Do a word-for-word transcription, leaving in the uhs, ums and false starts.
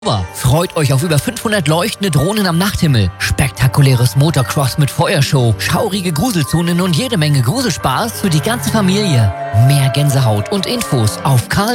Freut euch auf über fünfhundert leuchtende Drohnen am Nachthimmel, spektakuläres Motocross mit Feuershow, schaurige Gruselzonen und jede Menge Gruselspaß für die ganze Familie. Mehr Gänsehaut und Infos auf karl